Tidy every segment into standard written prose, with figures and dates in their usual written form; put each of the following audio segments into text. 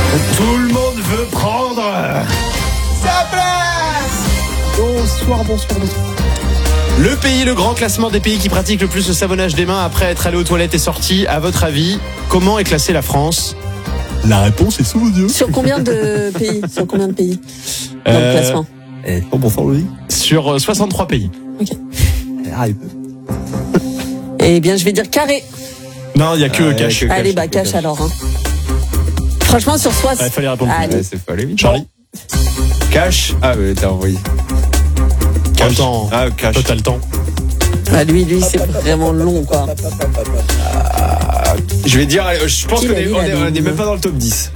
Tout le monde veut prendre sa place. Bonsoir. Le pays, le grand classement des pays qui pratiquent le plus le savonnage des mains après être allé aux toilettes est sorti. À votre avis, comment est classée la France? La réponse est sous vos yeux. Sur combien de pays dans le classement? Bonsoir Louis. Sur 63 pays. Ok. Eh bien, je vais dire carré. Non, il n'y a que cash. Allez, cash alors. Hein. Franchement, sur 60. Il fallait répondre. Allez. Ouais, c'est pas les Charlie. Cash. Ah ouais, t'as envoyé. Cash. Cash. Toi, t'as le temps. Bah, lui, c'est vraiment long, quoi. Je vais dire, je pense Qui qu'on l'a dit, est même pas dans le top 10.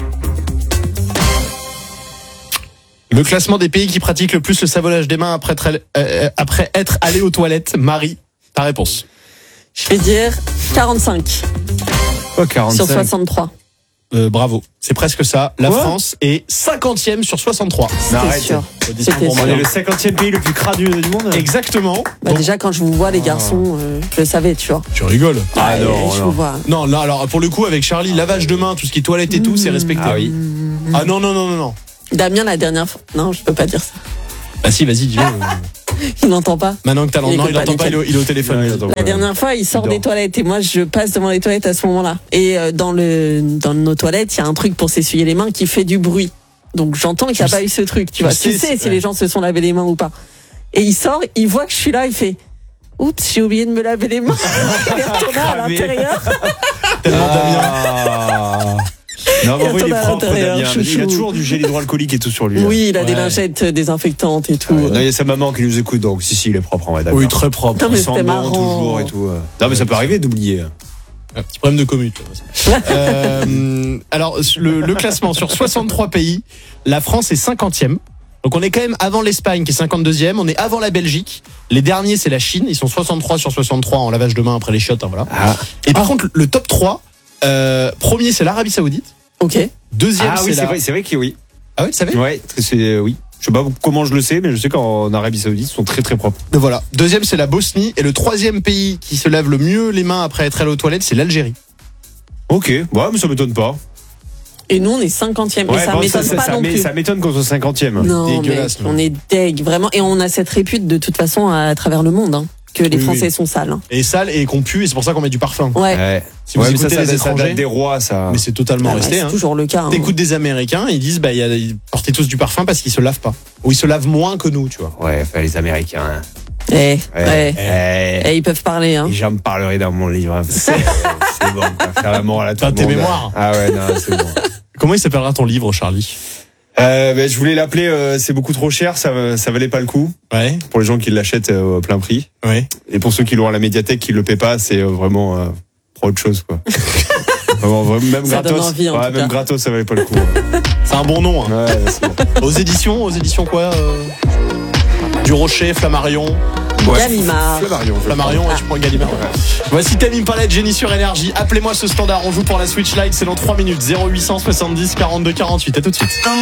Le classement des pays qui pratiquent le plus le savonnage des mains après être allé aux toilettes. Marie, ta réponse. Je vais dire 45 Oh, 45. sur 63. Bravo, c'est presque ça. La Quoi France est 50e sur 63. C'était arrête. sûr. C'était On est sûr. le 50e pays le plus cradu du monde. Exactement. Bah, déjà, quand je vous vois, les garçons, je le savais, tu vois. Tu rigoles. Ah Ouais, non, je non. vous vois. Non, là, alors pour le coup, avec Charlie, lavage de mains, tout ce qui est toilette et tout, c'est respecté. Ah oui. Ah non. Damien, la dernière fois. Non, je peux pas dire ça. Bah si, vas-y, dis-le. Il n'entend pas. Maintenant que t'as Il non, écoute il pas, entend pas, nickel. il est au téléphone. Ouais, il entend La dernière fois, il sort Il dort. des toilettes et moi, je passe devant les toilettes à ce moment-là. Et dans nos toilettes, il y a un truc pour s'essuyer les mains qui fait du bruit. Donc j'entends qu'il n'y a pas eu ce truc. Tu vois, tu sais si les gens se sont lavé les mains ou pas. Et il sort, il voit que je suis là, il fait oups, j'ai oublié de me laver les mains. Il est retourné à l'intérieur. Tellement Damien. Ah. Non, mais Il il est retourne à propre, l'intérieur, Damien. chouchou. Il a toujours du gel hydroalcoolique et tout sur lui. Oui, il a des Ouais. lingettes désinfectantes et tout. Non, il y a sa maman qui nous écoute, donc si, il est propre, en vrai, d'accord. Oui, très propre. Non, mais Il sent c'était bon marrant. toujours et tout. Non, mais ça peut arriver d'oublier. Un petit problème de commute. Alors, le classement sur 63 pays, la France est 50e. Donc on est quand même avant l'Espagne qui est 52e, on est avant la Belgique. Les derniers c'est la Chine, ils sont 63 sur 63 en lavage de mains après les chiottes, hein, voilà. Ah, Et par contre le top 3, premier c'est l'Arabie Saoudite, Ok. deuxième oui, c'est c'est vrai que oui. Ah ouais, tu savais? Ouais, oui. Je sais pas comment je le sais, mais je sais qu'en Arabie Saoudite, ils sont très très propres. Voilà. Deuxième c'est la Bosnie et le troisième pays qui se lave le mieux les mains après être allé aux toilettes c'est l'Algérie. Ok, ouais, mais ça m'étonne pas. Et nous, on est 50e. Ouais, et ça bon, m'étonne pas non plus. ça m'étonne qu'on soit 50e. Non, Dégueulasse, mais non. on est deg, vraiment. Et on a cette répute de toute façon à travers le monde, hein, que les Oui, Français oui. sont sales. Hein. Et sale et qu'on pue et c'est pour ça qu'on met du parfum. Ouais. Ouais. Si vous Ouais, mais écoutez les ça étrangers, date des rois, ça. mais c'est totalement Ah ouais, resté. c'est Hein. toujours le cas. Hein. T'écoutes des Américains, ils disent ils portaient tous du parfum parce qu'ils se lavent pas. Ou ils se lavent moins que nous, tu vois. Ouais, enfin, les Américains. Hein. Eh, ils peuvent parler. Hein. Et j'en parlerai dans mon livre. Hein. C'est bon, quoi. Faire la morale à tout Dans le tes monde. mémoires. Ah ouais, non, c'est bon. Comment il s'appellera ton livre, Charlie? Je voulais l'appeler C'est beaucoup trop cher, ça valait pas le coup. Ouais, Pour les gens qui l'achètent au plein prix. ouais. Et pour ceux qui l'ont à la médiathèque, qui le paient pas, c'est vraiment pour autre chose, quoi. Vraiment, même Ça donne gratos. envie, en tout Même cas. gratos, ça valait pas le coup. C'est un bon nom. Hein. Ouais, c'est bon. Aux éditions quoi Du Rocher, Flammarion. Gallimard. Flammarion, et je prends Gallimard. Voici Tamim Palette, Génie sur Énergie. Appelez-moi ce standard, on joue pour la Switch Lite, c'est dans 3 minutes. 0870 42 48. À tout de suite.